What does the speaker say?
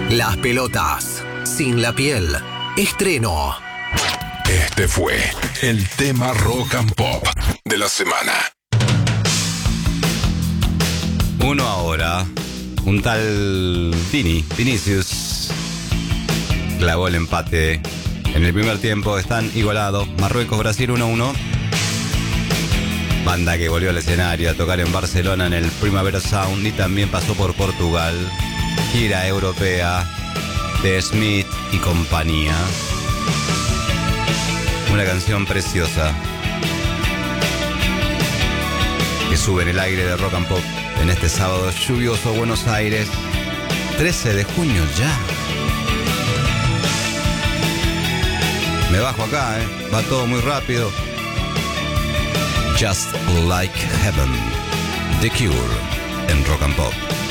Las pelotas sin la piel. Estreno. Este fue el tema rock and pop de la semana. Uno ahora, un tal Vinicius clavó el empate. En el primer tiempo están igualados. Marruecos-Brasil 1-1. Banda que volvió al escenario a tocar en Barcelona en el Primavera Sound y también pasó por Portugal. Gira europea de Smith y compañía. Una canción preciosa que sube en el aire de Rock and Pop en este sábado lluvioso Buenos Aires, 13 de junio ya. Me bajo acá, va todo muy rápido. Just Like Heaven, The Cure en Rock and Pop.